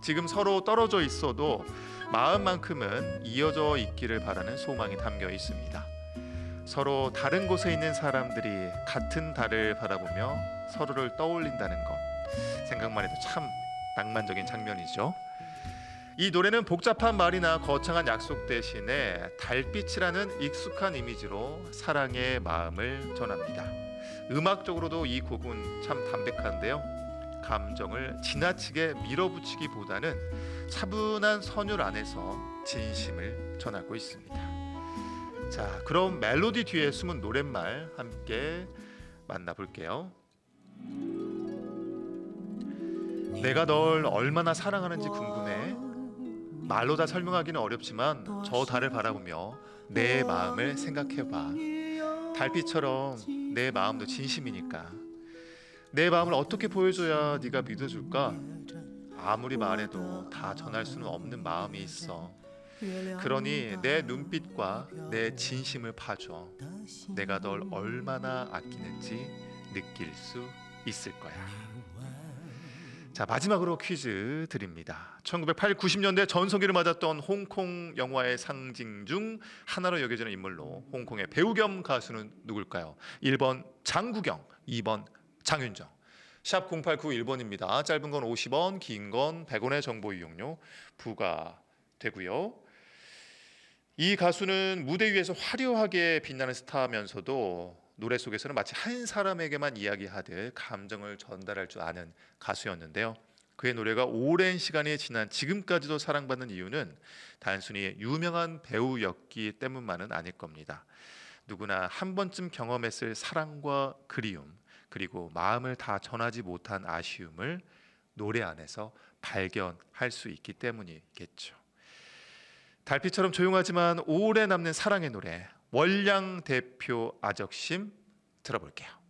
지금 서로 떨어져 있어도 마음만큼은 이어져 있기를 바라는 소망이 담겨 있습니다. 서로 다른 곳에 있는 사람들이 같은 달을 바라보며 서로를 떠올린다는 것, 생각만 해도 참 낭만적인 장면이죠. 이 노래는 복잡한 말이나 거창한 약속 대신에 달빛이라는 익숙한 이미지로 사랑의 마음을 전합니다. 음악적으로도 이 곡은 참 담백한데요. 감정을 지나치게 밀어붙이기보다는 차분한 선율 안에서 진심을 전하고 있습니다. 자, 그럼 멜로디 뒤에 숨은 노랫말 함께 만나볼게요. 내가 널 얼마나 사랑하는지 궁금해. 말로 다 설명하기는 어렵지만 저 달을 바라보며 내 마음을 생각해봐. 달빛처럼 내 마음도 진심이니까. 내 마음을 어떻게 보여줘야 네가 믿어줄까? 아무리 말해도 다 전할 수는 없는 마음이 있어. 그러니 내 눈빛과 내 진심을 파줘. 내가 널 얼마나 아끼는지 느낄 수 있을 거야. 자, 마지막으로 퀴즈 드립니다. 1980, 90년대 전성기를 맞았던 홍콩 영화의 상징 중 하나로 여겨지는 인물로 홍콩의 배우 겸 가수는 누굴까요? 1번 장국영, 2번 장윤정. 샵 0891번입니다. 짧은 건 50원, 긴 건 100원의 정보 이용료 부과되고요. 이 가수는 무대 위에서 화려하게 빛나는 스타면서도 노래 속에서는 마치 한 사람에게만 이야기하듯 감정을 전달할 줄 아는 가수였는데요. 그의 노래가 오랜 시간이 지난 지금까지도 사랑받는 이유는 단순히 유명한 배우였기 때문만은 아닐 겁니다. 누구나 한 번쯤 경험했을 사랑과 그리움, 그리고 마음을 다 전하지 못한 아쉬움을 노래 안에서 발견할 수 있기 때문이겠죠. 달빛처럼 조용하지만 오래 남는 사랑의 노래, 월량 대표 아적심 들어볼게요.